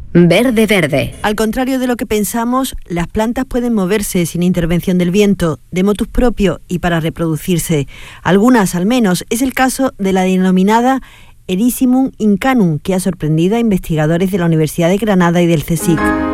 Verde Verde. Al contrario de lo que pensamos, las plantas pueden moverse sin intervención del viento, de motus propio y para reproducirse. Algunas, al menos, es el caso de la denominada Erysimum incanum, que ha sorprendido a investigadores de la Universidad de Granada y del CSIC.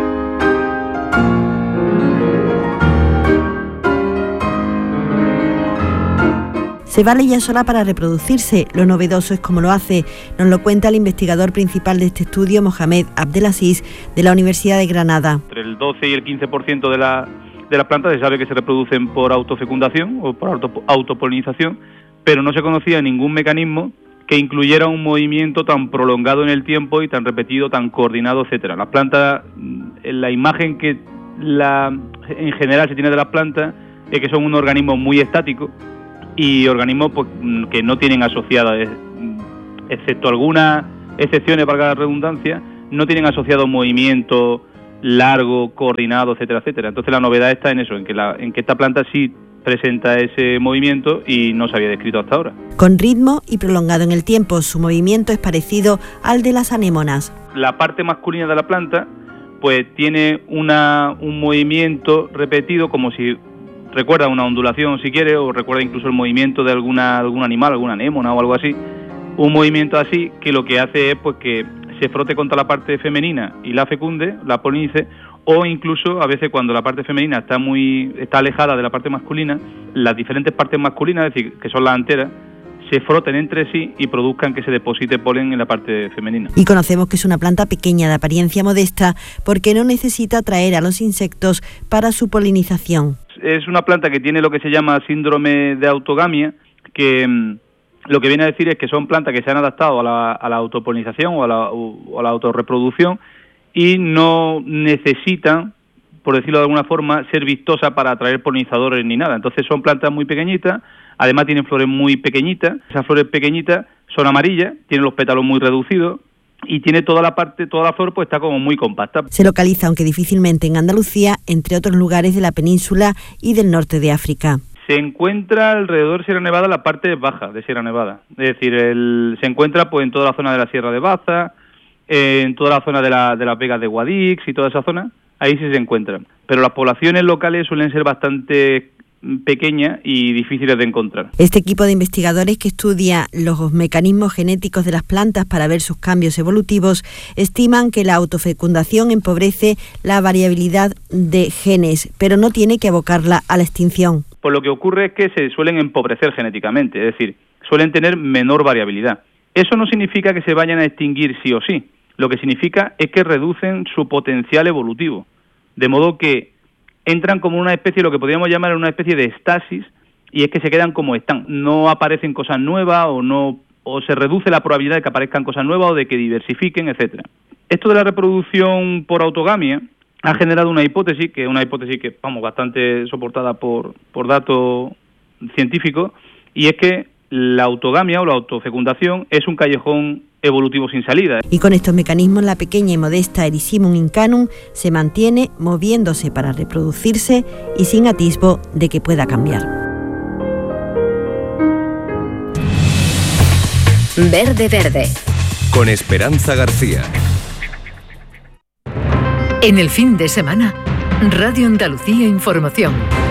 Se vale ya sola para reproducirse. Lo novedoso es cómo lo hace. Nos lo cuenta el investigador principal de este estudio, Mohamed Abdelaziz, de la Universidad de Granada. Entre el 12 y el 15% de las plantas se sabe que se reproducen por autofecundación o por autopolinización, pero no se conocía ningún mecanismo que incluyera un movimiento tan prolongado en el tiempo y tan repetido, tan coordinado, etcétera. Las plantas, la imagen que en general se tiene de las plantas es que son un organismo muy estático y organismos pues, que no tienen asociadas, excepto algunas excepciones, valga la redundancia, no tienen asociado movimiento largo, coordinado, etcétera, etcétera. Entonces la novedad está en eso, en que esta planta sí presenta ese movimiento y no se había descrito hasta ahora. Con ritmo y prolongado en el tiempo, su movimiento es parecido al de las anémonas. La parte masculina de la planta pues tiene un movimiento repetido como si recuerda una ondulación si quiere, o recuerda incluso el movimiento de algún animal, alguna anémona o algo así, un movimiento así que lo que hace es pues que se frote contra la parte femenina y la fecunde, la polinice, o incluso a veces cuando la parte femenina está alejada de la parte masculina, las diferentes partes masculinas, es decir, que son las anteras, se froten entre sí y produzcan que se deposite polen en la parte femenina. Y conocemos que es una planta pequeña de apariencia modesta porque no necesita atraer a los insectos para su polinización. Es una planta que tiene lo que se llama síndrome de autogamia, que lo que viene a decir es que son plantas que se han adaptado a la autopolinización o a la autorreproducción y no necesitan, por decirlo de alguna forma, ser vistosas para atraer polinizadores ni nada. Entonces son plantas muy pequeñitas, además tienen flores muy pequeñitas, esas flores pequeñitas son amarillas, tienen los pétalos muy reducidos y tiene toda la flor pues está como muy compacta. Se localiza, aunque difícilmente, en Andalucía, entre otros lugares de la península y del norte de África. Se encuentra alrededor de Sierra Nevada, la parte baja de Sierra Nevada, es decir, se encuentra pues en toda la zona de la Sierra de Baza, en toda la zona de las Vegas de Guadix y toda esa zona, ahí sí se encuentran. Pero las poblaciones locales suelen ser bastante pequeñas y difíciles de encontrar. Este equipo de investigadores que estudia los mecanismos genéticos de las plantas para ver sus cambios evolutivos estiman que la autofecundación empobrece la variabilidad de genes, pero no tiene que abocarla a la extinción. Pues lo que ocurre es que se suelen empobrecer genéticamente, es decir, suelen tener menor variabilidad. Eso no significa que se vayan a extinguir sí o sí, lo que significa es que reducen su potencial evolutivo, de modo que entran como una especie, lo que podríamos llamar una especie de estasis, y es que se quedan como están, no aparecen cosas nuevas o se reduce la probabilidad de que aparezcan cosas nuevas o de que diversifiquen, etcétera. Esto de la reproducción por autogamia ha generado una hipótesis que bastante soportada por datos científicos, y es que la autogamia o la autofecundación es un callejón evolutivo sin salida. Y con estos mecanismos la pequeña y modesta Erysimum incanum se mantiene moviéndose para reproducirse y sin atisbo de que pueda cambiar. Verde Verde. Con Esperanza García. En el fin de semana, Radio Andalucía Información.